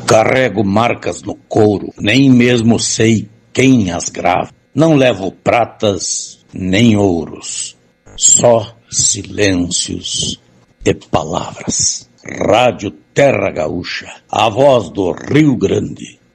Carrego marcas no couro, nem mesmo sei quem as grava. Não levo pratas nem ouros, só silêncios e palavras. Rádio Terra Gaúcha, a voz do Rio Grande.